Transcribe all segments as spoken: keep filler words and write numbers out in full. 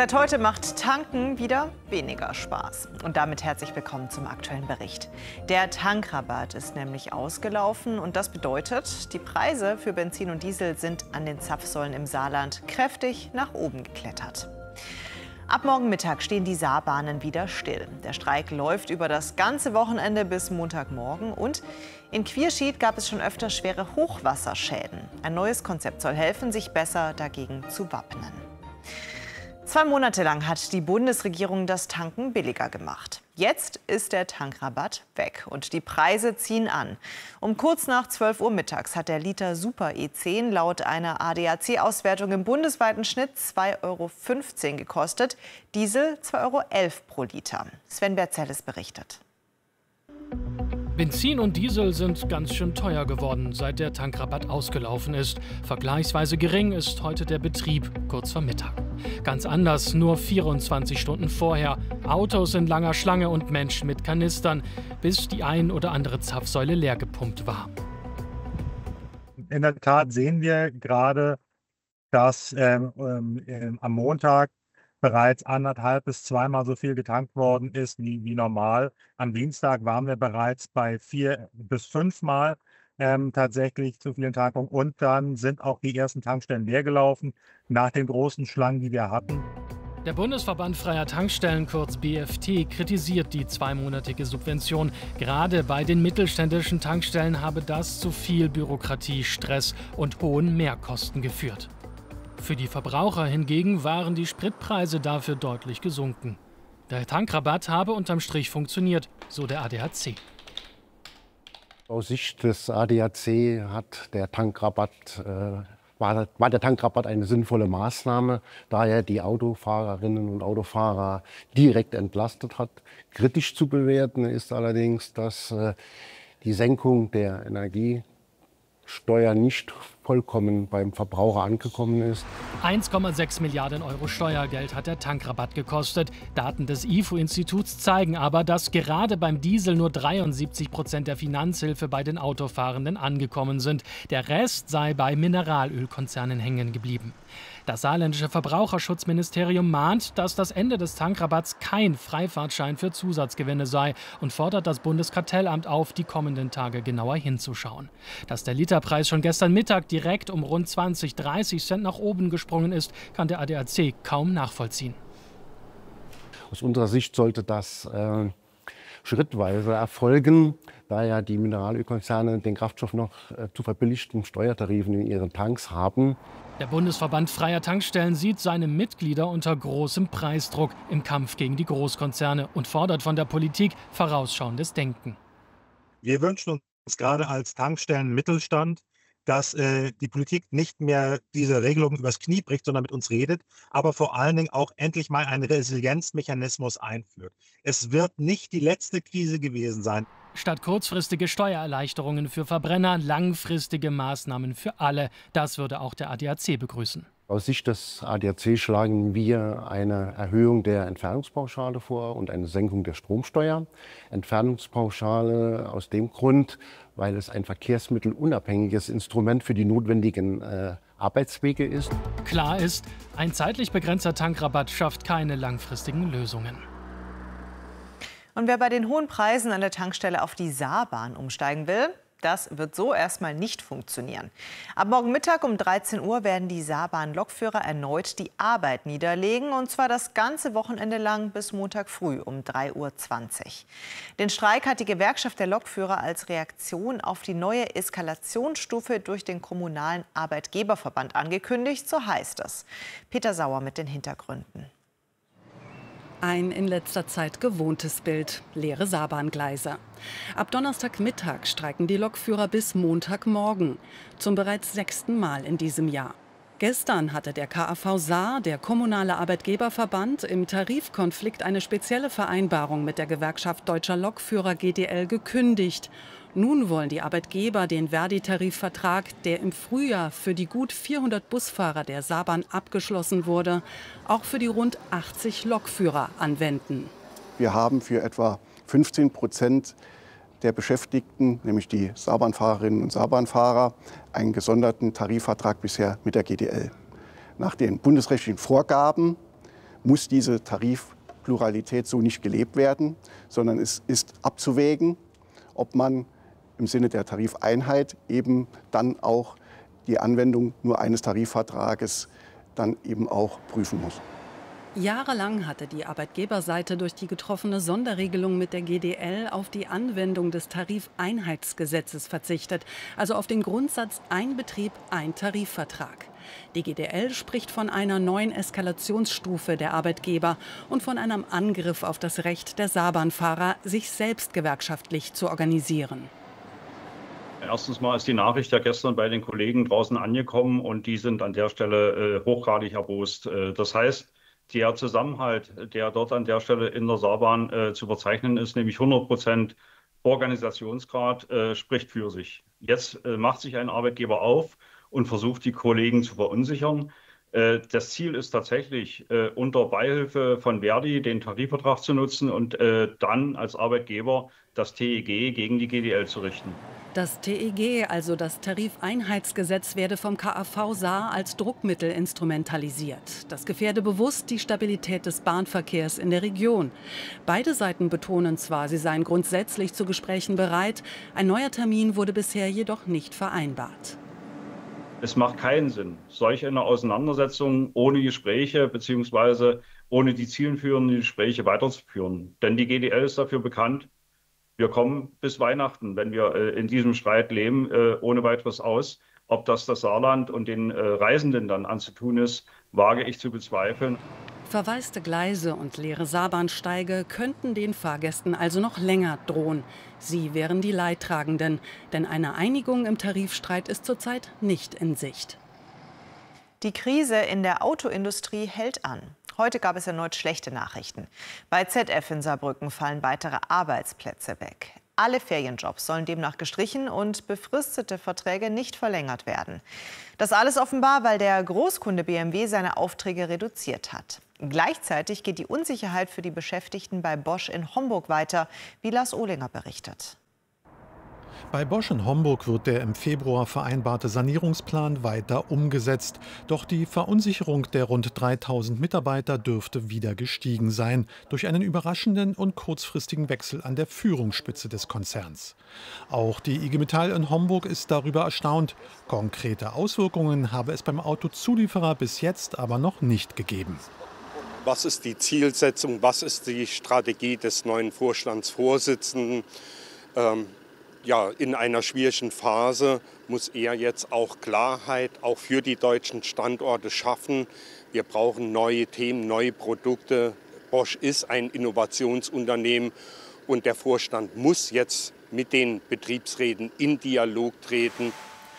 Seit heute macht Tanken wieder weniger Spaß. Und damit herzlich willkommen zum aktuellen Bericht. Der Tankrabatt ist nämlich ausgelaufen und das bedeutet, die Preise für Benzin und Diesel sind an den Zapfsäulen im Saarland kräftig nach oben geklettert. Ab morgen Mittag stehen die Saarbahnen wieder still. Der Streik läuft über das ganze Wochenende bis Montagmorgen und in Quierschied gab es schon öfter schwere Hochwasserschäden. Ein neues Konzept soll helfen, sich besser dagegen zu wappnen. Zwei Monate lang hat die Bundesregierung das Tanken billiger gemacht. Jetzt ist der Tankrabatt weg und die Preise ziehen an. Um kurz nach zwölf Uhr mittags hat der Liter Super E zehn laut einer A D A C-Auswertung im bundesweiten Schnitt zwei Euro fünfzehn gekostet, Diesel zwei Euro elf pro Liter. Sven Berzelles berichtet. Benzin und Diesel sind ganz schön teuer geworden, seit der Tankrabatt ausgelaufen ist. Vergleichsweise gering ist heute der Betrieb, kurz vor Mittag. Ganz anders, nur vierundzwanzig Stunden vorher. Autos in langer Schlange und Menschen mit Kanistern, bis die ein oder andere Zapfsäule leer gepumpt war. In der Tat sehen wir gerade, dass ähm, ähm, am Montag bereits anderthalb bis zweimal so viel getankt worden ist wie, wie normal. Am Dienstag waren wir bereits bei vier bis fünfmal ähm, tatsächlich zu vielen Tankungen. Und dann sind auch die ersten Tankstellen leer gelaufen nach den großen Schlangen, die wir hatten. Der Bundesverband Freier Tankstellen, kurz B F T, kritisiert die zweimonatige Subvention. Gerade bei den mittelständischen Tankstellen habe das zu viel Bürokratie, Stress und hohen Mehrkosten geführt. Für die Verbraucher hingegen waren die Spritpreise dafür deutlich gesunken. Der Tankrabatt habe unterm Strich funktioniert, so der A D A C. Aus Sicht des A D A C hat der Tankrabatt, äh, war, war der Tankrabatt eine sinnvolle Maßnahme, da er die Autofahrerinnen und Autofahrer direkt entlastet hat. Kritisch zu bewerten ist allerdings, dass äh, die Senkung der Energiesteuer nicht vollkommen beim Verbraucher angekommen ist. eins Komma sechs Milliarden Euro Steuergeld hat der Tankrabatt gekostet. Daten des I F O-Instituts zeigen aber, dass gerade beim Diesel nur dreiundsiebzig Prozent der Finanzhilfe bei den Autofahrenden angekommen sind. Der Rest sei bei Mineralölkonzernen hängen geblieben. Das saarländische Verbraucherschutzministerium mahnt, dass das Ende des Tankrabatts kein Freifahrtschein für Zusatzgewinne sei und fordert das Bundeskartellamt auf, die kommenden Tage genauer hinzuschauen. Dass der Literpreis schon gestern Mittag direkt um rund zwanzig, dreißig Cent nach oben gesprungen ist, kann der A D A C kaum nachvollziehen. Aus unserer Sicht sollte das äh, schrittweise erfolgen, da ja die Mineralölkonzerne den Kraftstoff noch äh, zu verbilligten Steuertarifen in ihren Tanks haben. Der Bundesverband Freier Tankstellen sieht seine Mitglieder unter großem Preisdruck im Kampf gegen die Großkonzerne und fordert von der Politik vorausschauendes Denken. Wir wünschen uns gerade als Tankstellen-Mittelstand, dass äh, die Politik nicht mehr diese Regelungen übers Knie bricht, sondern mit uns redet, aber vor allen Dingen auch endlich mal einen Resilienzmechanismus einführt. Es wird nicht die letzte Krise gewesen sein. Statt kurzfristige Steuererleichterungen für Verbrenner, langfristige Maßnahmen für alle. Das würde auch der A D A C begrüßen. Aus Sicht des A D A C schlagen wir eine Erhöhung der Entfernungspauschale vor und eine Senkung der Stromsteuer. Entfernungspauschale aus dem Grund, weil es ein verkehrsmittelunabhängiges Instrument für die notwendigen äh, Arbeitswege ist. Klar ist, ein zeitlich begrenzter Tankrabatt schafft keine langfristigen Lösungen. Und wer bei den hohen Preisen an der Tankstelle auf die Saarbahn umsteigen will, das wird so erstmal nicht funktionieren. Ab morgen Mittag um dreizehn Uhr werden die Saarbahn-Lokführer erneut die Arbeit niederlegen, und zwar das ganze Wochenende lang bis Montag früh um drei Uhr zwanzig. Den Streik hat die Gewerkschaft der Lokführer als Reaktion auf die neue Eskalationsstufe durch den Kommunalen Arbeitgeberverband angekündigt, so heißt es. Peter Sauer mit den Hintergründen. Ein in letzter Zeit gewohntes Bild, leere Saarbahngleise. Ab Donnerstagmittag streiken die Lokführer bis Montagmorgen, zum bereits sechsten Mal in diesem Jahr. Gestern hatte der K A V Saar, der Kommunale Arbeitgeberverband, im Tarifkonflikt eine spezielle Vereinbarung mit der Gewerkschaft Deutscher Lokführer G D L gekündigt. Nun wollen die Arbeitgeber den Verdi-Tarifvertrag, der im Frühjahr für die gut vierhundert Busfahrer der Saarbahn abgeschlossen wurde, auch für die rund achtzig Lokführer anwenden. Wir haben für etwa fünfzehn Prozent der Beschäftigten, nämlich die Saarbahnfahrerinnen und Saarbahnfahrer, einen gesonderten Tarifvertrag bisher mit der G D L. Nach den bundesrechtlichen Vorgaben muss diese Tarifpluralität so nicht gelebt werden, sondern es ist abzuwägen, ob man im Sinne der Tarifeinheit eben dann auch die Anwendung nur eines Tarifvertrages dann eben auch prüfen muss. Jahrelang hatte die Arbeitgeberseite durch die getroffene Sonderregelung mit der G D L auf die Anwendung des Tarifeinheitsgesetzes verzichtet, also auf den Grundsatz ein Betrieb, ein Tarifvertrag. Die G D L spricht von einer neuen Eskalationsstufe der Arbeitgeber und von einem Angriff auf das Recht der Saarbahnfahrer, sich selbst gewerkschaftlich zu organisieren. Erstens mal ist die Nachricht ja gestern bei den Kollegen draußen angekommen und die sind an der Stelle äh, hochgradig erbost. Äh, das heißt, der Zusammenhalt, der dort an der Stelle in der Saarbahn äh, zu verzeichnen ist, nämlich hundert Prozent Organisationsgrad, äh, spricht für sich. Jetzt äh, macht sich ein Arbeitgeber auf und versucht, die Kollegen zu verunsichern. Äh, das Ziel ist tatsächlich, äh, unter Beihilfe von Verdi den Tarifvertrag zu nutzen und äh, dann als Arbeitgeber das T E G gegen die G D L zu richten. Das T E G, also das Tarifeinheitsgesetz, werde vom K A V Saar als Druckmittel instrumentalisiert. Das gefährde bewusst die Stabilität des Bahnverkehrs in der Region. Beide Seiten betonen zwar, sie seien grundsätzlich zu Gesprächen bereit. Ein neuer Termin wurde bisher jedoch nicht vereinbart. Es macht keinen Sinn, solch eine Auseinandersetzung ohne Gespräche bzw. ohne die zielführenden Gespräche weiterzuführen. Denn die G D L ist dafür bekannt, wir kommen bis Weihnachten, wenn wir äh, in diesem Streit leben, äh, ohne weiteres aus. Ob das das Saarland und den äh, Reisenden dann anzutun ist, wage ich zu bezweifeln. Verwaiste Gleise und leere Saarbahnsteige könnten den Fahrgästen also noch länger drohen. Sie wären die Leidtragenden, denn eine Einigung im Tarifstreit ist zurzeit nicht in Sicht. Die Krise in der Autoindustrie hält an. Heute gab es erneut schlechte Nachrichten. Bei Z F in Saarbrücken fallen weitere Arbeitsplätze weg. Alle Ferienjobs sollen demnach gestrichen und befristete Verträge nicht verlängert werden. Das alles offenbar, weil der Großkunde B M W seine Aufträge reduziert hat. Gleichzeitig geht die Unsicherheit für die Beschäftigten bei Bosch in Homburg weiter, wie Lars Ohlinger berichtet. Bei Bosch in Homburg wird der im Februar vereinbarte Sanierungsplan weiter umgesetzt. Doch die Verunsicherung der rund dreitausend Mitarbeiter dürfte wieder gestiegen sein durch einen überraschenden und kurzfristigen Wechsel an der Führungsspitze des Konzerns. Auch die I G Metall in Homburg ist darüber erstaunt. Konkrete Auswirkungen habe es beim Autozulieferer bis jetzt aber noch nicht gegeben. Was ist die Zielsetzung? Was ist die Strategie des neuen Vorstandsvorsitzenden? Ähm Ja, in einer schwierigen Phase muss er jetzt auch Klarheit auch für die deutschen Standorte schaffen. Wir brauchen neue Themen, neue Produkte. Bosch ist ein Innovationsunternehmen und der Vorstand muss jetzt mit den Betriebsräten in Dialog treten.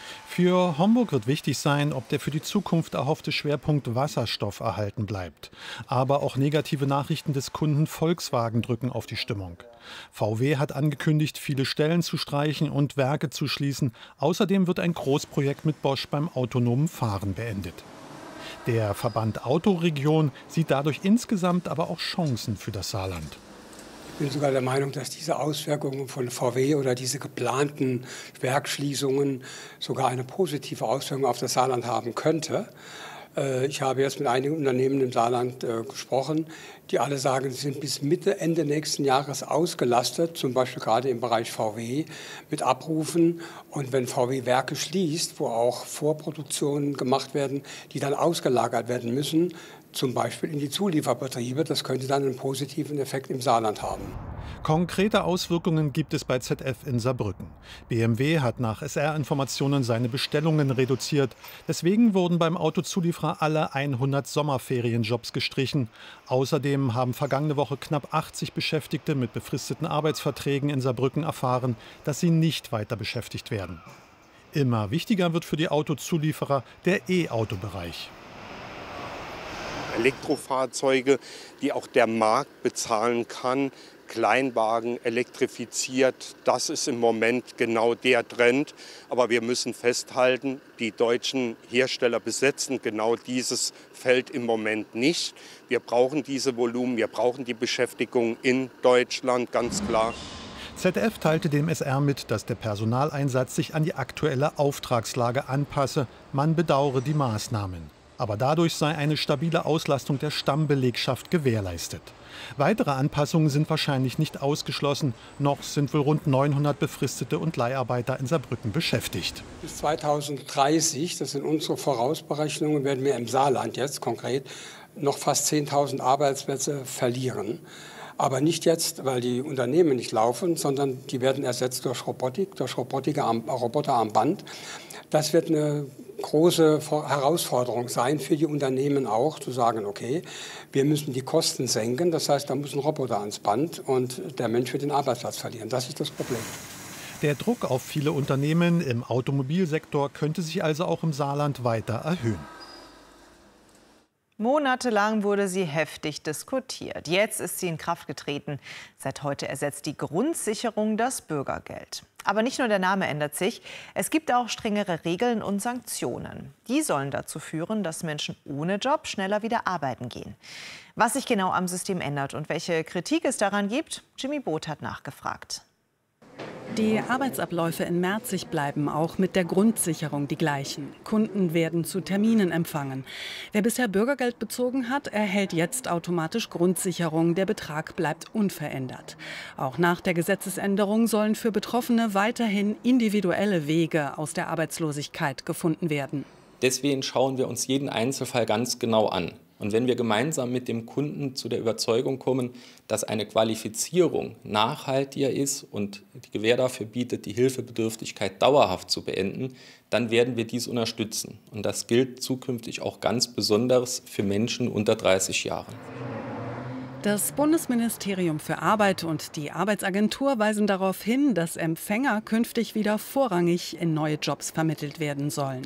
Für Homburg wird wichtig sein, ob der für die Zukunft erhoffte Schwerpunkt Wasserstoff erhalten bleibt. Aber auch negative Nachrichten des Kunden Volkswagen drücken auf die Stimmung. V W hat angekündigt, viele Stellen zu streichen und Werke zu schließen. Außerdem wird ein Großprojekt mit Bosch beim autonomen Fahren beendet. Der Verband Autoregion sieht dadurch insgesamt aber auch Chancen für das Saarland. Ich bin sogar der Meinung, dass diese Auswirkungen von V W oder diese geplanten Werksschließungen sogar eine positive Auswirkung auf das Saarland haben könnte. Ich habe jetzt mit einigen Unternehmen im Saarland gesprochen, die alle sagen, sie sind bis Mitte, Ende nächsten Jahres ausgelastet, zum Beispiel gerade im Bereich V W, mit Abrufen. Und wenn V W Werke schließt, wo auch Vorproduktionen gemacht werden, die dann ausgelagert werden müssen, zum Beispiel in die Zulieferbetriebe, das könnte dann einen positiven Effekt im Saarland haben. Konkrete Auswirkungen gibt es bei Z F in Saarbrücken. B M W hat nach S R-Informationen seine Bestellungen reduziert. Deswegen wurden beim Autozulieferer alle hundert Sommerferienjobs gestrichen. Außerdem haben vergangene Woche knapp achtzig Beschäftigte mit befristeten Arbeitsverträgen in Saarbrücken erfahren, dass sie nicht weiter beschäftigt werden. Immer wichtiger wird für die Autozulieferer der E-Auto-Bereich. Elektrofahrzeuge, die auch der Markt bezahlen kann, Kleinwagen elektrifiziert, das ist im Moment genau der Trend. Aber wir müssen festhalten, die deutschen Hersteller besetzen genau dieses Feld im Moment nicht. Wir brauchen diese Volumen, wir brauchen die Beschäftigung in Deutschland, ganz klar. Z F teilte dem S R mit, dass der Personaleinsatz sich an die aktuelle Auftragslage anpasse. Man bedauere die Maßnahmen. Aber dadurch sei eine stabile Auslastung der Stammbelegschaft gewährleistet. Weitere Anpassungen sind wahrscheinlich nicht ausgeschlossen. Noch sind wohl rund neunhundert Befristete und Leiharbeiter in Saarbrücken beschäftigt. Bis zweitausenddreißig, das sind unsere Vorausberechnungen, werden wir im Saarland jetzt konkret noch fast zehntausend Arbeitsplätze verlieren. Aber nicht jetzt, weil die Unternehmen nicht laufen, sondern die werden ersetzt durch Robotik, durch Roboter am, Roboter am Band. Das wird eine große Herausforderung sein für die Unternehmen auch, zu sagen, okay, wir müssen die Kosten senken. Das heißt, da muss ein Roboter ans Band und der Mensch wird den Arbeitsplatz verlieren. Das ist das Problem. Der Druck auf viele Unternehmen im Automobilsektor könnte sich also auch im Saarland weiter erhöhen. Monatelang wurde sie heftig diskutiert. Jetzt ist sie in Kraft getreten. Seit heute ersetzt die Grundsicherung das Bürgergeld. Aber nicht nur der Name ändert sich, es gibt auch strengere Regeln und Sanktionen. Die sollen dazu führen, dass Menschen ohne Job schneller wieder arbeiten gehen. Was sich genau am System ändert und welche Kritik es daran gibt, Jimmy Both hat nachgefragt. Die Arbeitsabläufe in Merzig bleiben auch mit der Grundsicherung die gleichen. Kunden werden zu Terminen empfangen. Wer bisher Bürgergeld bezogen hat, erhält jetzt automatisch Grundsicherung. Der Betrag bleibt unverändert. Auch nach der Gesetzesänderung sollen für Betroffene weiterhin individuelle Wege aus der Arbeitslosigkeit gefunden werden. Deswegen schauen wir uns jeden Einzelfall ganz genau an. Und wenn wir gemeinsam mit dem Kunden zu der Überzeugung kommen, dass eine Qualifizierung nachhaltiger ist und die Gewähr dafür bietet, die Hilfebedürftigkeit dauerhaft zu beenden, dann werden wir dies unterstützen. Und das gilt zukünftig auch ganz besonders für Menschen unter dreißig Jahren. Das Bundesministerium für Arbeit und die Arbeitsagentur weisen darauf hin, dass Empfänger künftig wieder vorrangig in neue Jobs vermittelt werden sollen.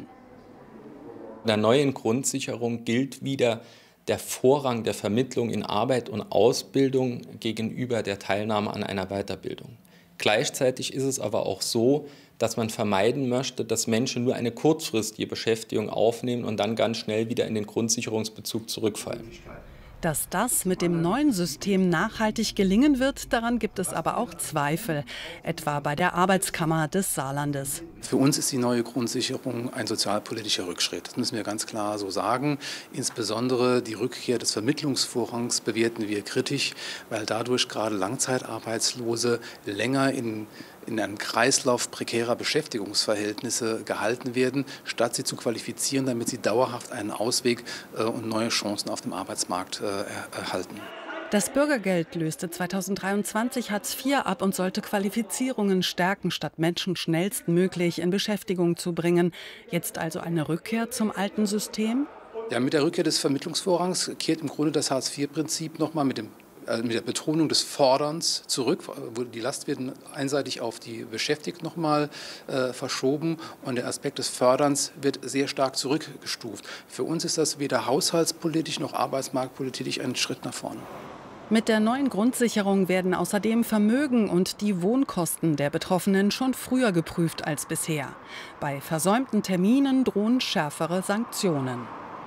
In der neuen Grundsicherung gilt wieder der Vorrang der Vermittlung in Arbeit und Ausbildung gegenüber der Teilnahme an einer Weiterbildung. Gleichzeitig ist es aber auch so, dass man vermeiden möchte, dass Menschen nur eine kurzfristige Beschäftigung aufnehmen und dann ganz schnell wieder in den Grundsicherungsbezug zurückfallen. Dass das mit dem neuen System nachhaltig gelingen wird, daran gibt es aber auch Zweifel, etwa bei der Arbeitskammer des Saarlandes. Für uns ist die neue Grundsicherung ein sozialpolitischer Rückschritt. Das müssen wir ganz klar so sagen. Insbesondere die Rückkehr des Vermittlungsvorrangs bewerten wir kritisch, weil dadurch gerade Langzeitarbeitslose länger in in einem Kreislauf prekärer Beschäftigungsverhältnisse gehalten werden, statt sie zu qualifizieren, damit sie dauerhaft einen Ausweg äh, und neue Chancen auf dem Arbeitsmarkt äh, erhalten. Das Bürgergeld löste zweitausenddreiundzwanzig Hartz vier ab und sollte Qualifizierungen stärken, statt Menschen schnellstmöglich in Beschäftigung zu bringen. Jetzt also eine Rückkehr zum alten System? Ja, mit der Rückkehr des Vermittlungsvorrangs kehrt im Grunde das Hartz vier Prinzip nochmal mit dem mit der Betonung des Forderns zurück. Die Last wird einseitig auf die Beschäftigten noch mal äh, verschoben und der Aspekt des Förderns wird sehr stark zurückgestuft. Für uns ist das weder haushaltspolitisch noch arbeitsmarktpolitisch ein Schritt nach vorne. Mit der neuen Grundsicherung werden außerdem Vermögen und die Wohnkosten der Betroffenen schon früher geprüft als bisher. Bei versäumten Terminen drohen schärfere Sanktionen.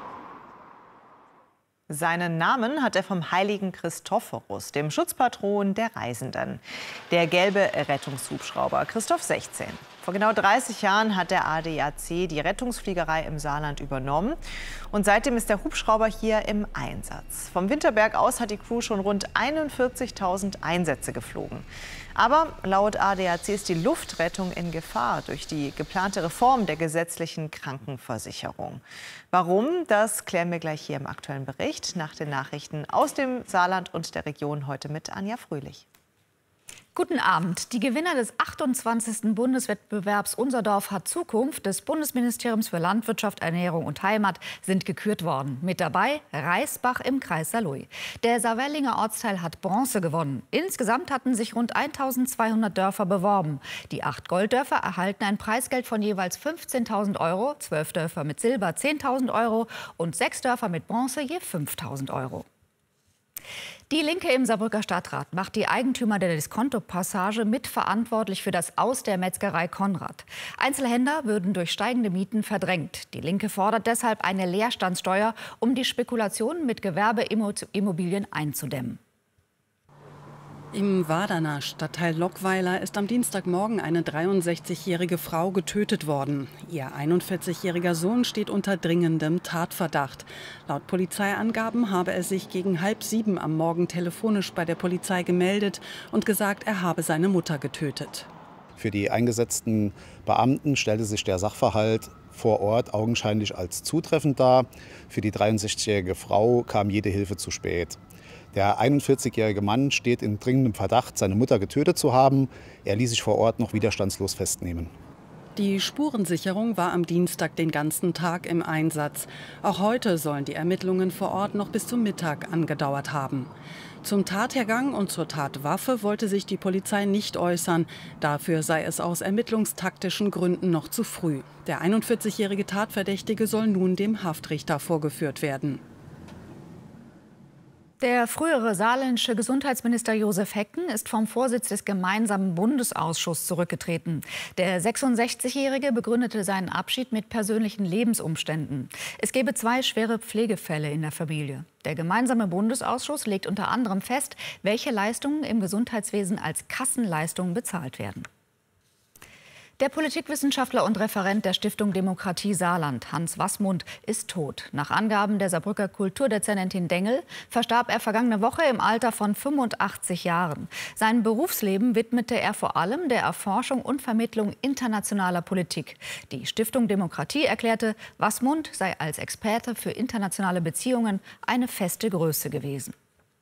Seinen Namen hat er vom heiligen Christophorus, dem Schutzpatron der Reisenden. Der gelbe Rettungshubschrauber Christoph sechzehn. Vor genau dreißig Jahren hat der A D A C die Rettungsfliegerei im Saarland übernommen. Und seitdem ist der Hubschrauber hier im Einsatz. Vom Winterberg aus hat die Crew schon rund einundvierzigtausend Einsätze geflogen. Aber laut A D A C ist die Luftrettung in Gefahr durch die geplante Reform der gesetzlichen Krankenversicherung. Warum? Das klären wir gleich hier im aktuellen Bericht nach den Nachrichten aus dem Saarland und der Region, heute mit Anja Fröhlich. Guten Abend. Die Gewinner des achtundzwanzigsten Bundeswettbewerbs Unser Dorf hat Zukunft des Bundesministeriums für Landwirtschaft, Ernährung und Heimat sind gekürt worden. Mit dabei Reisbach im Kreis Saarlouis. Der Saarwerlinger Ortsteil hat Bronze gewonnen. Insgesamt hatten sich rund eintausendzweihundert Dörfer beworben. Die acht Golddörfer erhalten ein Preisgeld von jeweils fünfzehntausend Euro, zwölf Dörfer mit Silber zehntausend Euro und sechs Dörfer mit Bronze je fünftausend Euro. Die Linke im Saarbrücker Stadtrat macht die Eigentümer der Diskonto-Passage mitverantwortlich für das Aus der Metzgerei Konrad. Einzelhändler würden durch steigende Mieten verdrängt. Die Linke fordert deshalb eine Leerstandssteuer, um die Spekulationen mit Gewerbeimmobilien einzudämmen. Im Waderner Stadtteil Lockweiler ist am Dienstagmorgen eine dreiundsechzigjährige Frau getötet worden. Ihr einundvierzigjähriger Sohn steht unter dringendem Tatverdacht. Laut Polizeiangaben habe er sich gegen halb sieben am Morgen telefonisch bei der Polizei gemeldet und gesagt, er habe seine Mutter getötet. Für die eingesetzten Beamten stellte sich der Sachverhalt vor Ort augenscheinlich als zutreffend dar. Für die dreiundsechzigjährige Frau kam jede Hilfe zu spät. Der einundvierzigjährige Mann steht in dringendem Verdacht, seine Mutter getötet zu haben. Er ließ sich vor Ort noch widerstandslos festnehmen. Die Spurensicherung war am Dienstag den ganzen Tag im Einsatz. Auch heute sollen die Ermittlungen vor Ort noch bis zum Mittag angedauert haben. Zum Tathergang und zur Tatwaffe wollte sich die Polizei nicht äußern. Dafür sei es aus ermittlungstaktischen Gründen noch zu früh. Der einundvierzigjährige Tatverdächtige soll nun dem Haftrichter vorgeführt werden. Der frühere saarländische Gesundheitsminister Josef Hecken ist vom Vorsitz des gemeinsamen Bundesausschusses zurückgetreten. Der sechsundsechzigjährige begründete seinen Abschied mit persönlichen Lebensumständen. Es gebe zwei schwere Pflegefälle in der Familie. Der gemeinsame Bundesausschuss legt unter anderem fest, welche Leistungen im Gesundheitswesen als Kassenleistungen bezahlt werden. Der Politikwissenschaftler und Referent der Stiftung Demokratie Saarland, Hans Wassmund, ist tot. Nach Angaben der Saarbrücker Kulturdezernentin Dengel verstarb er vergangene Woche im Alter von fünfundachtzig Jahren. Sein Berufsleben widmete er vor allem der Erforschung und Vermittlung internationaler Politik. Die Stiftung Demokratie erklärte, Wassmund sei als Experte für internationale Beziehungen eine feste Größe gewesen.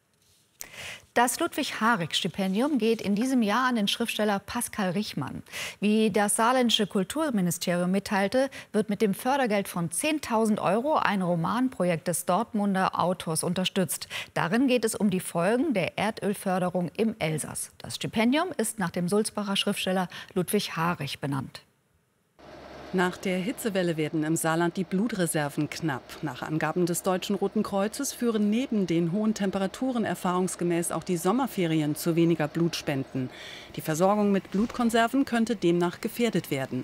Das Ludwig-Harrig-Stipendium geht in diesem Jahr an den Schriftsteller Pascal Richmann. Wie das saarländische Kulturministerium mitteilte, wird mit dem Fördergeld von zehntausend Euro ein Romanprojekt des Dortmunder Autors unterstützt. Darin geht es um die Folgen der Erdölförderung im Elsass. Das Stipendium ist nach dem Sulzbacher Schriftsteller Ludwig Harrig benannt. Nach der Hitzewelle werden im Saarland die Blutreserven knapp. Nach Angaben des Deutschen Roten Kreuzes führen neben den hohen Temperaturen erfahrungsgemäß auch die Sommerferien zu weniger Blutspenden. Die Versorgung mit Blutkonserven könnte demnach gefährdet werden.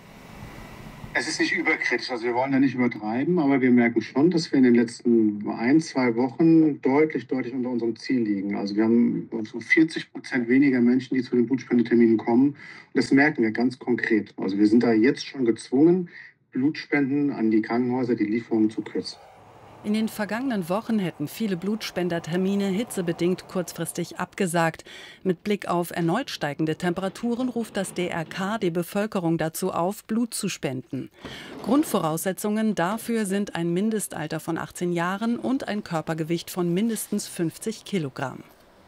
Es ist nicht überkritisch, also wir wollen da nicht übertreiben, aber wir merken schon, dass wir in den letzten ein, zwei Wochen deutlich, deutlich unter unserem Ziel liegen. Also wir haben so vierzig Prozent weniger Menschen, die zu den Blutspendeterminen kommen. Und das merken wir ganz konkret. Also wir sind da jetzt schon gezwungen, Blutspenden an die Krankenhäuser, die Lieferungen zu kürzen. In den vergangenen Wochen hätten viele Blutspendertermine hitzebedingt kurzfristig abgesagt. Mit Blick auf erneut steigende Temperaturen ruft das D R K die Bevölkerung dazu auf, Blut zu spenden. Grundvoraussetzungen dafür sind ein Mindestalter von achtzehn Jahren und ein Körpergewicht von mindestens fünfzig Kilogramm.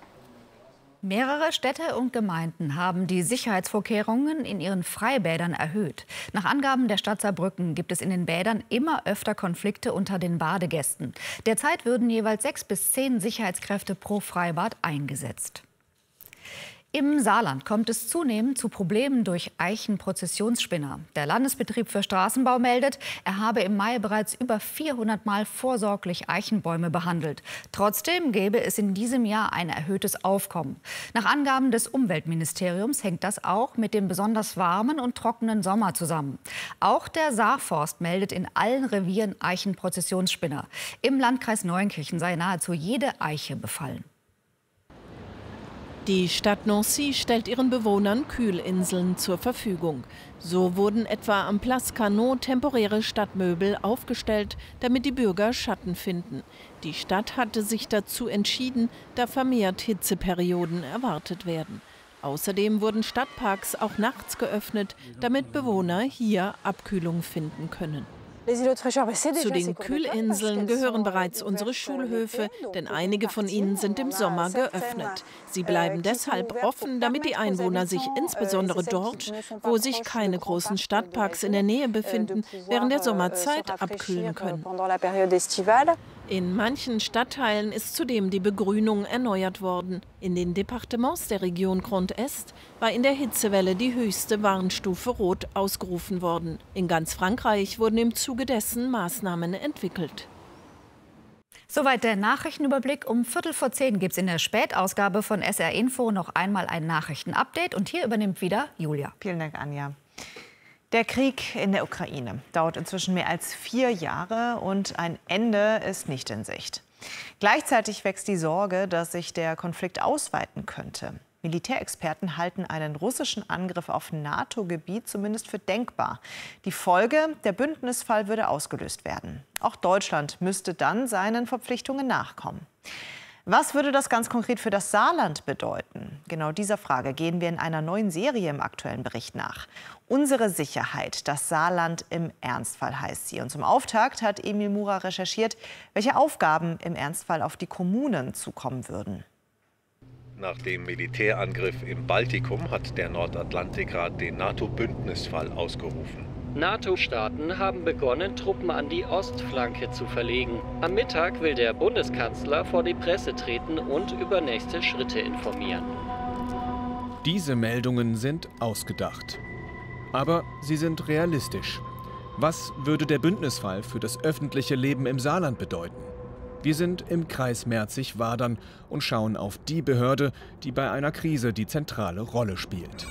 Mehrere Städte und Gemeinden haben die Sicherheitsvorkehrungen in ihren Freibädern erhöht. Nach Angaben der Stadt Saarbrücken gibt es in den Bädern immer öfter Konflikte unter den Badegästen. Derzeit würden jeweils sechs bis zehn Sicherheitskräfte pro Freibad eingesetzt. Im Saarland kommt es zunehmend zu Problemen durch Eichenprozessionsspinner. Der Landesbetrieb für Straßenbau meldet, er habe im Mai bereits über vierhundert Mal vorsorglich Eichenbäume behandelt. Trotzdem gäbe es in diesem Jahr ein erhöhtes Aufkommen. Nach Angaben des Umweltministeriums hängt das auch mit dem besonders warmen und trockenen Sommer zusammen. Auch der Saarforst meldet in allen Revieren Eichenprozessionsspinner. Im Landkreis Neunkirchen sei nahezu jede Eiche befallen. Die Stadt Nancy stellt ihren Bewohnern Kühlinseln zur Verfügung. So wurden etwa am Place Carnot temporäre Stadtmöbel aufgestellt, damit die Bürger Schatten finden. Die Stadt hatte sich dazu entschieden, da vermehrt Hitzeperioden erwartet werden. Außerdem wurden Stadtparks auch nachts geöffnet, damit Bewohner hier Abkühlung finden können. Zu den Kühlinseln gehören bereits unsere Schulhöfe, denn einige von ihnen sind im Sommer geöffnet. Sie bleiben deshalb offen, damit die Einwohner sich insbesondere dort, wo sich keine großen Stadtparks in der Nähe befinden, während der Sommerzeit abkühlen können. In manchen Stadtteilen ist zudem die Begrünung erneuert worden. In den Departements der Region Grand Est war in der Hitzewelle die höchste Warnstufe Rot ausgerufen worden. In ganz Frankreich wurden im Zuge dessen Maßnahmen entwickelt. Soweit der Nachrichtenüberblick. Um Viertel vor zehn gibt es in der Spätausgabe von S R Info noch einmal ein Nachrichtenupdate. Und hier übernimmt wieder Julia. Vielen Dank, Anja. Der Krieg in der Ukraine dauert inzwischen mehr als vier Jahre und ein Ende ist nicht in Sicht. Gleichzeitig wächst die Sorge, dass sich der Konflikt ausweiten könnte. Militärexperten halten einen russischen Angriff auf NATO-Gebiet zumindest für denkbar. Die Folge, der Bündnisfall würde ausgelöst werden. Auch Deutschland müsste dann seinen Verpflichtungen nachkommen. Was würde das ganz konkret für das Saarland bedeuten? Genau dieser Frage gehen wir in einer neuen Serie im aktuellen Bericht nach. Unsere Sicherheit, das Saarland im Ernstfall heißt sie. Und zum Auftakt hat Emil Mura recherchiert, welche Aufgaben im Ernstfall auf die Kommunen zukommen würden. Nach dem Militärangriff im Baltikum hat der Nordatlantikrat den NATO-Bündnisfall ausgerufen. NATO-Staaten haben begonnen, Truppen an die Ostflanke zu verlegen. Am Mittag will der Bundeskanzler vor die Presse treten und über nächste Schritte informieren. Diese Meldungen sind ausgedacht. Aber sie sind realistisch. Was würde der Bündnisfall für das öffentliche Leben im Saarland bedeuten? Wir sind im Kreis Merzig-Wadern und schauen auf die Behörde, die bei einer Krise die zentrale Rolle spielt.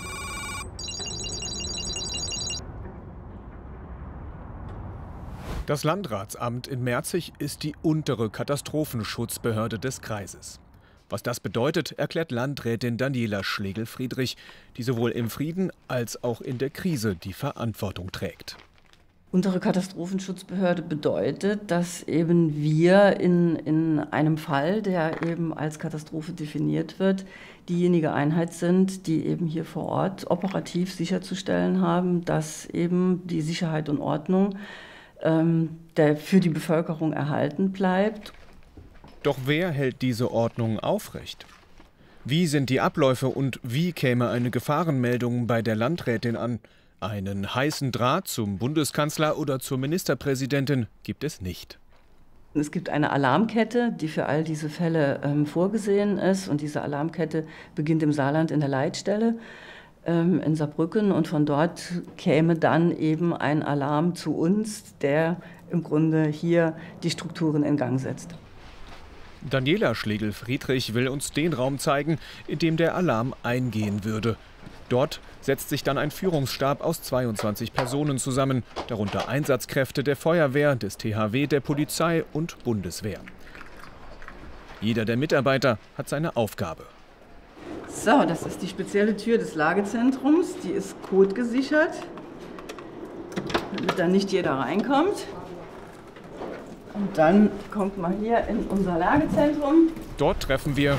Das Landratsamt in Merzig ist die untere Katastrophenschutzbehörde des Kreises. Was das bedeutet, erklärt Landrätin Daniela Schlegel-Friedrich, die sowohl im Frieden als auch in der Krise die Verantwortung trägt. Unsere Katastrophenschutzbehörde bedeutet, dass eben wir in, in einem Fall, der eben als Katastrophe definiert wird, diejenige Einheit sind, die eben hier vor Ort operativ sicherzustellen haben, dass eben die Sicherheit und Ordnung ähm, der für die Bevölkerung erhalten bleibt. Doch wer hält diese Ordnung aufrecht? Wie sind die Abläufe und wie käme eine Gefahrenmeldung bei der Landrätin an? Einen heißen Draht zum Bundeskanzler oder zur Ministerpräsidentin gibt es nicht. Es gibt eine Alarmkette, die für all diese Fälle ähm, vorgesehen ist. Und diese Alarmkette beginnt im Saarland in der Leitstelle ähm, in Saarbrücken. Und von dort käme dann eben ein Alarm zu uns, der im Grunde hier die Strukturen in Gang setzt. Daniela Schlegel-Friedrich will uns den Raum zeigen, in dem der Alarm eingehen würde. Dort setzt sich dann ein Führungsstab aus zweiundzwanzig Personen zusammen, darunter Einsatzkräfte der Feuerwehr, des T H W, der Polizei und Bundeswehr. Jeder der Mitarbeiter hat seine Aufgabe. So, das ist die spezielle Tür des Lagezentrums. Die ist codegesichert, damit da nicht jeder reinkommt. Und dann kommt man hier in unser Lagezentrum. Dort treffen wir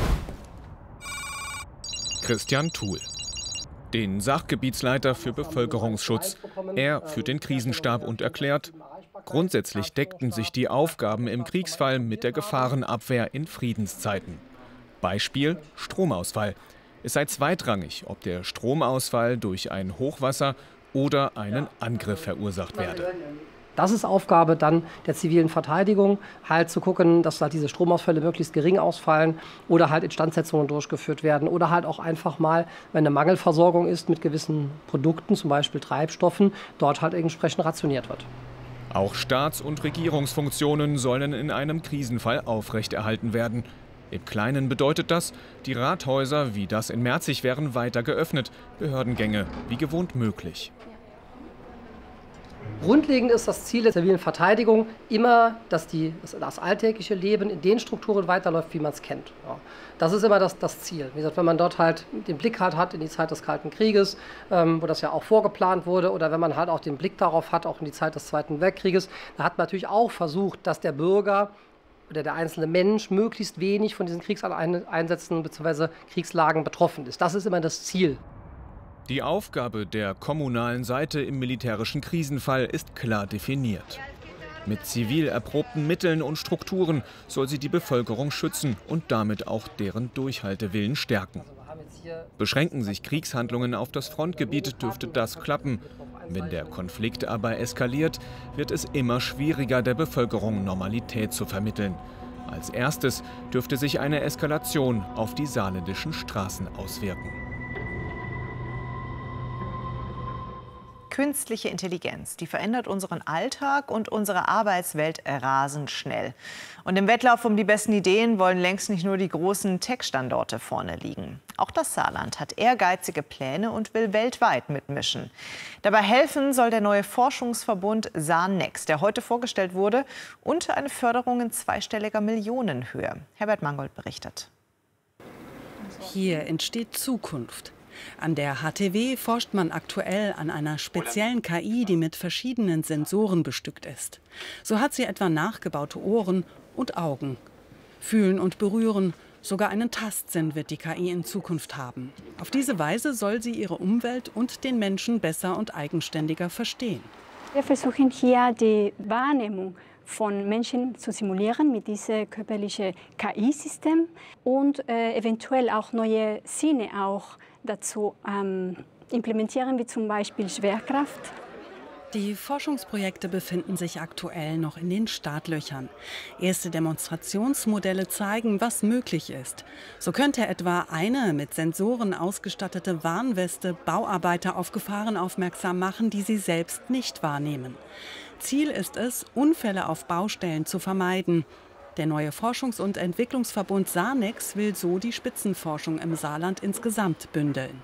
Christian Thuhl, den Sachgebietsleiter für Bevölkerungsschutz. Er führt den Krisenstab und erklärt, grundsätzlich deckten sich die Aufgaben im Kriegsfall mit der Gefahrenabwehr in Friedenszeiten. Beispiel Stromausfall. Es sei zweitrangig, ob der Stromausfall durch ein Hochwasser oder einen Angriff verursacht werde. Das ist Aufgabe dann der zivilen Verteidigung, halt zu gucken, dass halt diese Stromausfälle möglichst gering ausfallen oder halt Instandsetzungen durchgeführt werden oder halt auch einfach mal, wenn eine Mangelversorgung ist mit gewissen Produkten, zum Beispiel Treibstoffen, dort halt entsprechend rationiert wird. Auch Staats- und Regierungsfunktionen sollen in einem Krisenfall aufrechterhalten werden. Im Kleinen bedeutet das, die Rathäuser wie das in Merzig wären weiter geöffnet, Behördengänge wie gewohnt möglich. Grundlegend ist das Ziel der zivilen Verteidigung immer, dass die, das, das alltägliche Leben in den Strukturen weiterläuft, wie man es kennt. Ja. Das ist immer das, das Ziel. Wie gesagt, wenn man dort halt den Blick halt hat in die Zeit des Kalten Krieges, ähm, wo das ja auch vorgeplant wurde, oder wenn man halt auch den Blick darauf hat, auch in die Zeit des Zweiten Weltkrieges, da hat man natürlich auch versucht, dass der Bürger oder der einzelne Mensch möglichst wenig von diesen Kriegseinsätzen bzw. Kriegslagen betroffen ist. Das ist immer das Ziel. Die Aufgabe der kommunalen Seite im militärischen Krisenfall ist klar definiert. Mit zivil erprobten Mitteln und Strukturen soll sie die Bevölkerung schützen und damit auch deren Durchhaltewillen stärken. Beschränken sich Kriegshandlungen auf das Frontgebiet, dürfte das klappen. Wenn der Konflikt aber eskaliert, wird es immer schwieriger, der Bevölkerung Normalität zu vermitteln. Als erstes dürfte sich eine Eskalation auf die saarländischen Straßen auswirken. Künstliche Intelligenz, die verändert unseren Alltag und unsere Arbeitswelt rasend schnell. Und im Wettlauf um die besten Ideen wollen längst nicht nur die großen Tech-Standorte vorne liegen. Auch das Saarland hat ehrgeizige Pläne und will weltweit mitmischen. Dabei helfen soll der neue Forschungsverbund SaarNext, der heute vorgestellt wurde, und eine Förderung in zweistelliger Millionenhöhe. Herbert Mangold berichtet. Hier entsteht Zukunft. An der H T W forscht man aktuell an einer speziellen K I, die mit verschiedenen Sensoren bestückt ist. So hat sie etwa nachgebaute Ohren und Augen. Fühlen und berühren, sogar einen Tastsinn wird die K I in Zukunft haben. Auf diese Weise soll sie ihre Umwelt und den Menschen besser und eigenständiger verstehen. Wir versuchen hier die Wahrnehmung von Menschen zu simulieren mit diesem körperlichen K I-System und äh, eventuell auch neue Sinne auch dazu ähm, implementieren, wie zum Beispiel Schwerkraft. Die Forschungsprojekte befinden sich aktuell noch in den Startlöchern. Erste Demonstrationsmodelle zeigen, was möglich ist. So könnte etwa eine mit Sensoren ausgestattete Warnweste Bauarbeiter auf Gefahren aufmerksam machen, die sie selbst nicht wahrnehmen. Ziel ist es, Unfälle auf Baustellen zu vermeiden. Der neue Forschungs- und Entwicklungsverbund SaarNext will so die Spitzenforschung im Saarland insgesamt bündeln.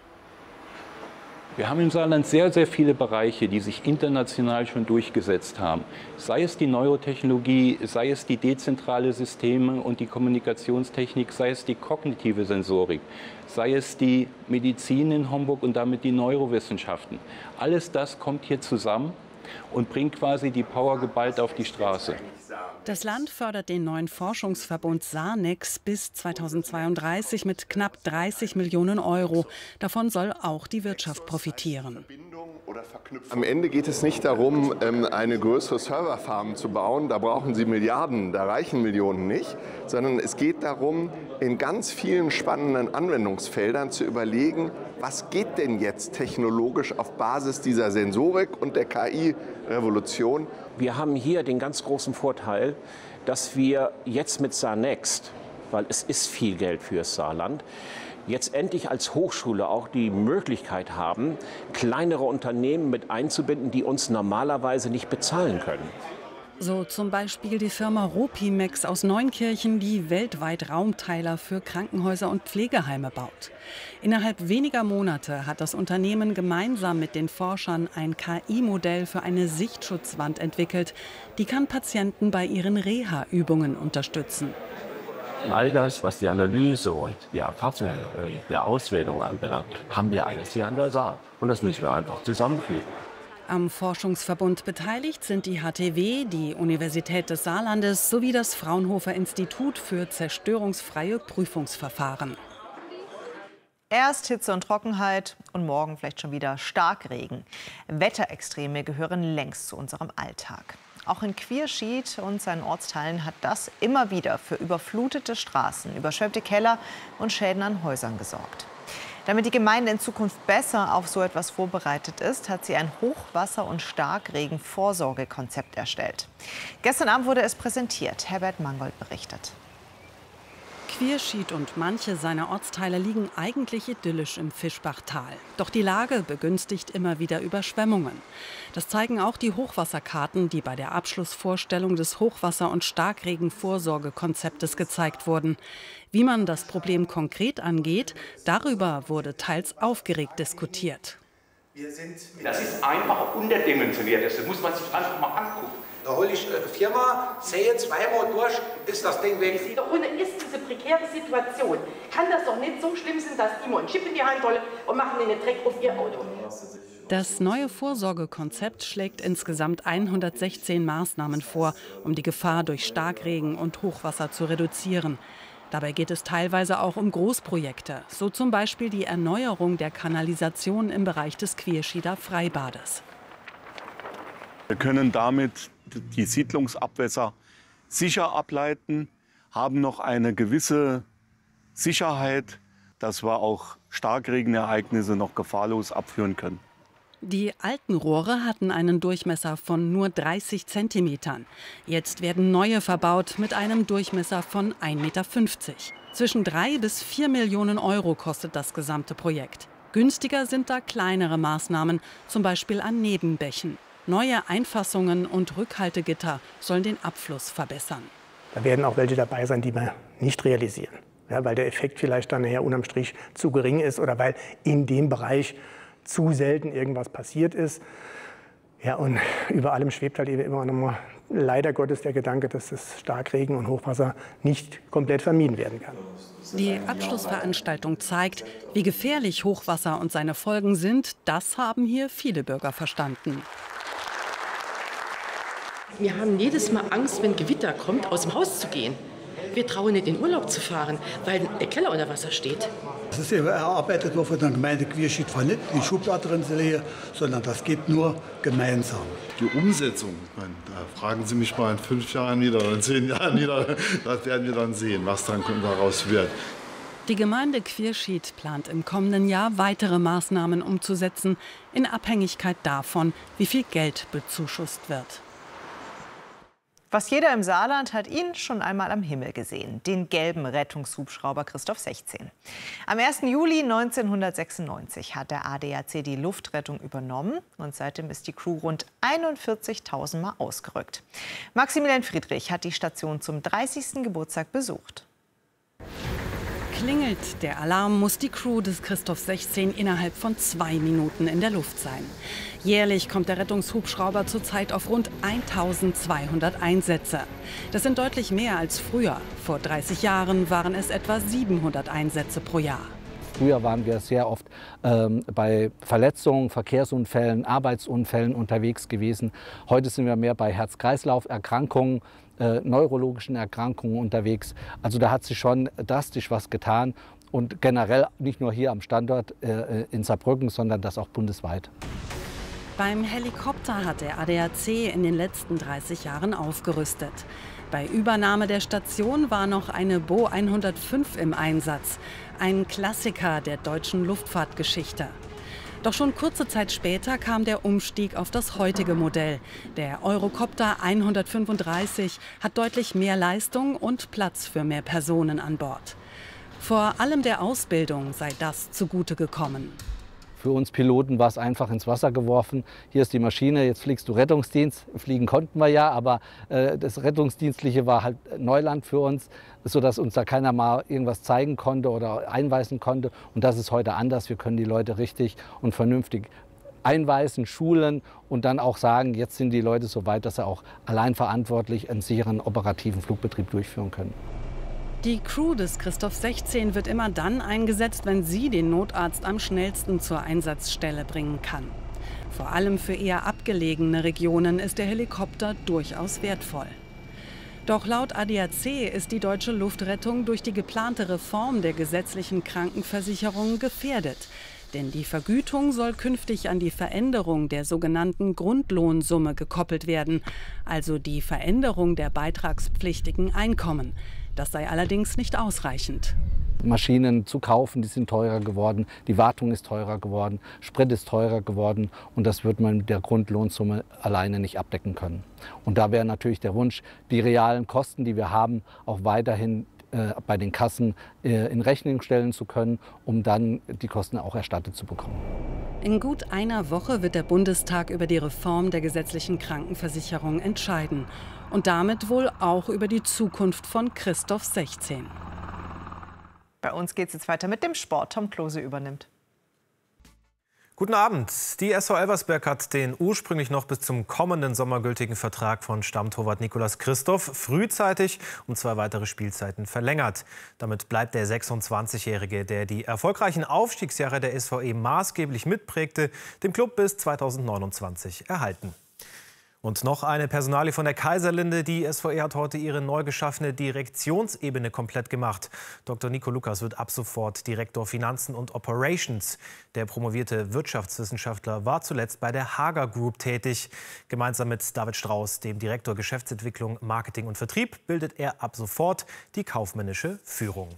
Wir haben im Saarland sehr, sehr viele Bereiche, die sich international schon durchgesetzt haben. Sei es die Neurotechnologie, sei es die dezentrale Systeme und die Kommunikationstechnik, sei es die kognitive Sensorik, sei es die Medizin in Homburg und damit die Neurowissenschaften. Alles das kommt hier zusammen und bringt quasi die Power geballt auf die Straße. Das Land fördert den neuen Forschungsverbund SaarNext bis zweitausendzweiunddreißig mit knapp dreißig Millionen Euro. Davon soll auch die Wirtschaft profitieren. Am Ende geht es nicht darum, eine größere Serverfarm zu bauen. Da brauchen Sie Milliarden, da reichen Millionen nicht. Sondern es geht darum, in ganz vielen spannenden Anwendungsfeldern zu überlegen, was geht denn jetzt technologisch auf Basis dieser Sensorik und der K I-Revolution. Wir haben hier den ganz großen Vorteil, dass wir jetzt mit SaarNext, weil es ist viel Geld fürs Saarland, jetzt endlich als Hochschule auch die Möglichkeit haben, kleinere Unternehmen mit einzubinden, die uns normalerweise nicht bezahlen können. So zum Beispiel die Firma Ropimex aus Neunkirchen, die weltweit Raumteiler für Krankenhäuser und Pflegeheime baut. Innerhalb weniger Monate hat das Unternehmen gemeinsam mit den Forschern ein K I-Modell für eine Sichtschutzwand entwickelt. Die kann Patienten bei ihren Reha-Übungen unterstützen. All das, was die Analyse und die Erfassung der Auswertung anbelangt, haben wir alles hier an der Saar. Und das müssen wir einfach zusammenführen. Am Forschungsverbund beteiligt sind die H T W, die Universität des Saarlandes sowie das Fraunhofer Institut für zerstörungsfreie Prüfungsverfahren. Erst Hitze und Trockenheit und morgen vielleicht schon wieder Starkregen. Wetterextreme gehören längst zu unserem Alltag. Auch in Quierschied und seinen Ortsteilen hat das immer wieder für überflutete Straßen, überschwemmte Keller und Schäden an Häusern gesorgt. Damit die Gemeinde in Zukunft besser auf so etwas vorbereitet ist, hat sie ein Hochwasser- und Starkregen-Vorsorgekonzept erstellt. Gestern Abend wurde es präsentiert. Herbert Mangold berichtet. Quierschied und manche seiner Ortsteile liegen eigentlich idyllisch im Fischbachtal. Doch die Lage begünstigt immer wieder Überschwemmungen. Das zeigen auch die Hochwasserkarten, die bei der Abschlussvorstellung des Hochwasser- und Starkregen-Vorsorgekonzeptes gezeigt wurden. Wie man das Problem konkret angeht, darüber wurde teils aufgeregt diskutiert. Das ist einfach unterdimensioniert. Das muss man sich einfach mal angucken. Da hole ich äh, viermal, sehe zweimal durch, ist das Ding weg. Und ist diese prekäre Situation, kann das doch nicht so schlimm sein, dass die mal einen Chip in die Hand holen und machen den Dreck auf ihr Auto. Das neue Vorsorgekonzept schlägt insgesamt hundertsechzehn Maßnahmen vor, um die Gefahr durch Starkregen und Hochwasser zu reduzieren. Dabei geht es teilweise auch um Großprojekte, so zum Beispiel die Erneuerung der Kanalisation im Bereich des Quierschieder Freibades. Wir können damit die Siedlungsabwässer sicher ableiten, haben noch eine gewisse Sicherheit, dass wir auch Starkregenereignisse noch gefahrlos abführen können. Die alten Rohre hatten einen Durchmesser von nur dreißig Zentimetern. Jetzt werden neue verbaut mit einem Durchmesser von ein Meter fünfzig. Zwischen drei bis vier Millionen Euro kostet das gesamte Projekt. Günstiger sind da kleinere Maßnahmen, zum Beispiel an Nebenbächen. Neue Einfassungen und Rückhaltegitter sollen den Abfluss verbessern. Da werden auch welche dabei sein, die wir nicht realisieren. Ja, weil der Effekt vielleicht dann nachher unterm Strich zu gering ist oder weil in dem Bereich zu selten irgendwas passiert ist. Ja, und über allem schwebt halt eben immer noch mal leider Gottes der Gedanke, dass das Starkregen und Hochwasser nicht komplett vermieden werden kann. Die Abschlussveranstaltung zeigt, wie gefährlich Hochwasser und seine Folgen sind. Das haben hier viele Bürger verstanden. Wir haben jedes Mal Angst, wenn Gewitter kommt, aus dem Haus zu gehen. Wir trauen nicht in Urlaub zu fahren, weil der Keller unter Wasser steht. Das ist eben erarbeitet worden von der Gemeinde Quierschied, nicht die Schublade drin zu legen, sondern das geht nur gemeinsam. Die Umsetzung, meine, da fragen Sie mich mal in fünf Jahren wieder oder in zehn Jahren wieder, das werden wir dann sehen, was dann daraus wird. Die Gemeinde Quierschied plant im kommenden Jahr weitere Maßnahmen umzusetzen, in Abhängigkeit davon, wie viel Geld bezuschusst wird. Fast jeder im Saarland hat ihn schon einmal am Himmel gesehen, den gelben Rettungshubschrauber Christoph sechzehn. Am ersten Juli neunzehnhundertsechsundneunzig hat der A D A C die Luftrettung übernommen und seitdem ist die Crew rund einundvierzigtausend Mal ausgerückt. Maximilian Friedrich hat die Station zum dreißigsten Geburtstag besucht. Klingelt der Alarm, muss die Crew des Christoph sechzehn innerhalb von zwei Minuten in der Luft sein. Jährlich kommt der Rettungshubschrauber zurzeit auf rund eintausendzweihundert Einsätze. Das sind deutlich mehr als früher. Vor dreißig Jahren waren es etwa siebenhundert Einsätze pro Jahr. Früher waren wir sehr oft ähm, bei Verletzungen, Verkehrsunfällen, Arbeitsunfällen unterwegs gewesen. Heute sind wir mehr bei Herz-Kreislauf-Erkrankungen, äh, neurologischen Erkrankungen unterwegs. Also da hat sich schon drastisch was getan. Und generell nicht nur hier am Standort äh, in Saarbrücken, sondern das auch bundesweit. Beim Helikopter hat der A D A C in den letzten dreißig Jahren aufgerüstet. Bei Übernahme der Station war noch eine Bo hundertfünf im Einsatz, ein Klassiker der deutschen Luftfahrtgeschichte. Doch schon kurze Zeit später kam der Umstieg auf das heutige Modell. Der Eurocopter hundertfünfunddreißig hat deutlich mehr Leistung und Platz für mehr Personen an Bord. Vor allem der Ausbildung sei das zugute gekommen. Für uns Piloten war es einfach ins Wasser geworfen. Hier ist die Maschine, jetzt fliegst du Rettungsdienst. Fliegen konnten wir ja, aber äh, das Rettungsdienstliche war halt Neuland für uns, sodass uns da keiner mal irgendwas zeigen konnte oder einweisen konnte. Und das ist heute anders. Wir können die Leute richtig und vernünftig einweisen, schulen und dann auch sagen, jetzt sind die Leute so weit, dass sie auch allein verantwortlich einen sicheren operativen Flugbetrieb durchführen können. Die Crew des Christoph sechzehn wird immer dann eingesetzt, wenn sie den Notarzt am schnellsten zur Einsatzstelle bringen kann. Vor allem für eher abgelegene Regionen ist der Helikopter durchaus wertvoll. Doch laut A D A C ist die deutsche Luftrettung durch die geplante Reform der gesetzlichen Krankenversicherung gefährdet. Denn die Vergütung soll künftig an die Veränderung der sogenannten Grundlohnsumme gekoppelt werden, also die Veränderung der beitragspflichtigen Einkommen. Das sei allerdings nicht ausreichend. Maschinen zu kaufen, die sind teurer geworden, die Wartung ist teurer geworden, Sprit ist teurer geworden und das wird man mit der Grundlohnsumme alleine nicht abdecken können. Und da wäre natürlich der Wunsch, die realen Kosten, die wir haben, auch weiterhin äh, bei den Kassen äh, in Rechnung stellen zu können, um dann die Kosten auch erstattet zu bekommen. In gut einer Woche wird der Bundestag über die Reform der gesetzlichen Krankenversicherung entscheiden. Und damit wohl auch über die Zukunft von Christoph sechzehn. Bei uns geht es jetzt weiter mit dem Sport. Tom Klose übernimmt. Guten Abend. Die S V Elversberg hat den ursprünglich noch bis zum kommenden Sommer gültigen Vertrag von Stammtorwart Nicolas Christoph frühzeitig um zwei weitere Spielzeiten verlängert. Damit bleibt der sechsundzwanzigjährige, der die erfolgreichen Aufstiegsjahre der S V E maßgeblich mitprägte, dem Klub bis zweitausendneunundzwanzig erhalten. Und noch eine Personalie von der Kaiserlinde. Die S V E hat heute ihre neu geschaffene Direktionsebene komplett gemacht. Doktor Nico Lukas wird ab sofort Direktor Finanzen und Operations. Der promovierte Wirtschaftswissenschaftler war zuletzt bei der Hager Group tätig. Gemeinsam mit David Strauß, dem Direktor Geschäftsentwicklung, Marketing und Vertrieb, bildet er ab sofort die kaufmännische Führung.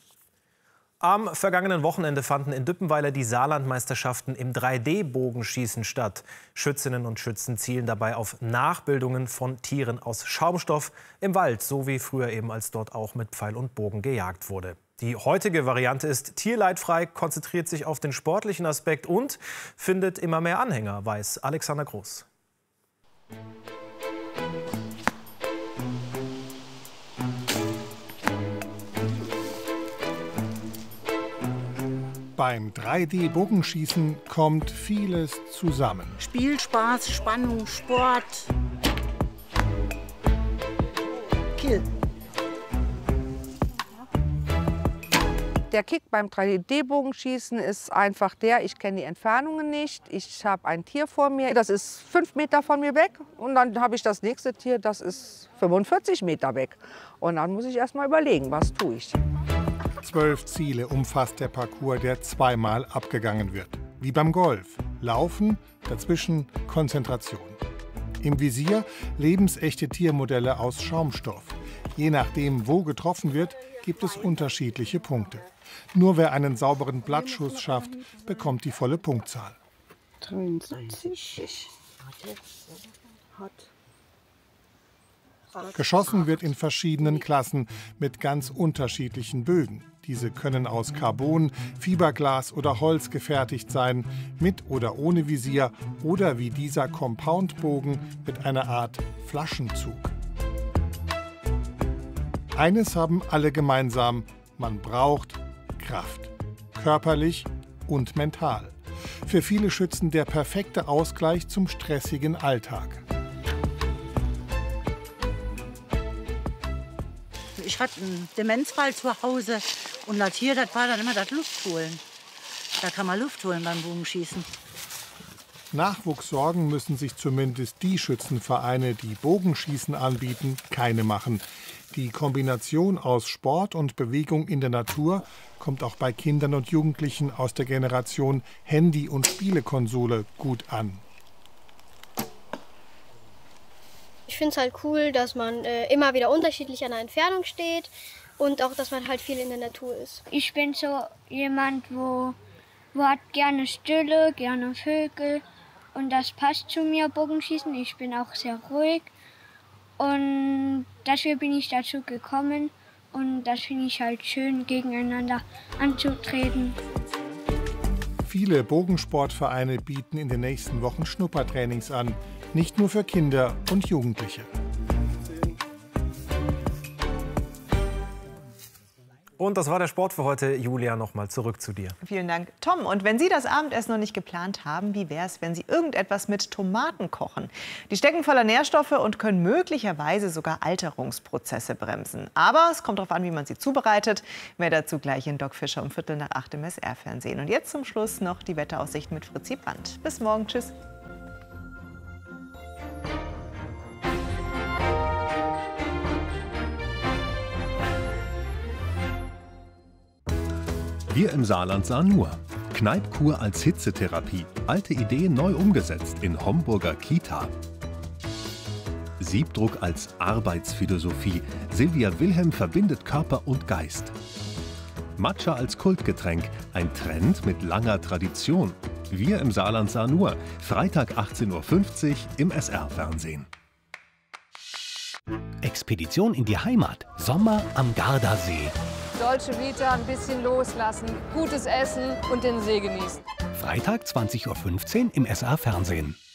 Am vergangenen Wochenende fanden in Düppenweiler die Saarlandmeisterschaften im drei D Bogenschießen statt. Schützinnen und Schützen zielen dabei auf Nachbildungen von Tieren aus Schaumstoff im Wald, so wie früher eben, als dort auch mit Pfeil und Bogen gejagt wurde. Die heutige Variante ist tierleidfrei, konzentriert sich auf den sportlichen Aspekt und findet immer mehr Anhänger, weiß Alexander Groß. Beim drei D Bogenschießen kommt vieles zusammen. Spielspaß, Spannung, Sport. Kill. Der Kick beim drei D Bogenschießen ist einfach der, ich kenne die Entfernungen nicht. Ich habe ein Tier vor mir, das ist fünf Meter von mir weg. Und dann habe ich das nächste Tier, das ist fünfundvierzig Meter weg. Und dann muss ich erst mal überlegen, was tue ich. Zwölf Ziele umfasst der Parcours, der zweimal abgegangen wird. Wie beim Golf. Laufen, dazwischen Konzentration. Im Visier lebensechte Tiermodelle aus Schaumstoff. Je nachdem, wo getroffen wird, gibt es unterschiedliche Punkte. Nur wer einen sauberen Blattschuss schafft, bekommt die volle Punktzahl. dreiundsiebzig. Geschossen wird in verschiedenen Klassen mit ganz unterschiedlichen Bögen. Diese können aus Carbon, Fiberglas oder Holz gefertigt sein, mit oder ohne Visier oder wie dieser Compoundbogen mit einer Art Flaschenzug. Eines haben alle gemeinsam: man braucht Kraft, körperlich und mental. Für viele Schützen der perfekte Ausgleich zum stressigen Alltag. Ich hatte einen Demenzfall zu Hause und das hier, das war dann immer das Luftholen. Da kann man Luft holen beim Bogenschießen. Nachwuchssorgen müssen sich zumindest die Schützenvereine, die Bogenschießen anbieten, keine machen. Die Kombination aus Sport und Bewegung in der Natur kommt auch bei Kindern und Jugendlichen aus der Generation Handy- und Spielekonsole gut an. Ich finde es halt cool, dass man äh, immer wieder unterschiedlich an der Entfernung steht und auch, dass man halt viel in der Natur ist. Ich bin so jemand, wo, wo hat gerne Stille, gerne Vögel und das passt zu mir, Bogenschießen. Ich bin auch sehr ruhig und dafür bin ich dazu gekommen und das finde ich halt schön, gegeneinander anzutreten. Viele Bogensportvereine bieten in den nächsten Wochen Schnuppertrainings an. Nicht nur für Kinder und Jugendliche. Und das war der Sport für heute. Julia, noch mal zurück zu dir. Vielen Dank, Tom. Und wenn Sie das Abendessen noch nicht geplant haben, wie wäre es, wenn Sie irgendetwas mit Tomaten kochen? Die stecken voller Nährstoffe und können möglicherweise sogar Alterungsprozesse bremsen. Aber es kommt darauf an, wie man sie zubereitet. Mehr dazu gleich in Doc Fischer um Viertel nach acht im S R-Fernsehen. Und jetzt zum Schluss noch die Wetteraussicht mit Fritzi Brandt. Bis morgen. Tschüss. Wir im Saarland sahen nur Kneipkur als Hitzetherapie. Alte Ideen neu umgesetzt in Homburger Kita. Siebdruck als Arbeitsphilosophie. Silvia Wilhelm verbindet Körper und Geist. Matcha als Kultgetränk. Ein Trend mit langer Tradition. Wir im Saarland sahen nur. Freitag achtzehn Uhr fünfzig im S R-Fernsehen. Expedition in die Heimat. Sommer am Gardasee. Dolce Vita, ein bisschen loslassen, gutes Essen und den See genießen. Freitag zwanzig Uhr fünfzehn im S R-Fernsehen.